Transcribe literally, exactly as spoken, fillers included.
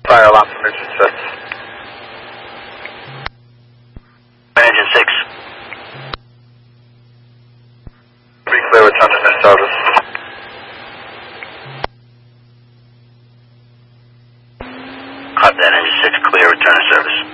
Fire alarm from engine six. Engine six. Be clear, return to new service. Copy that, engine six, clear, return to service.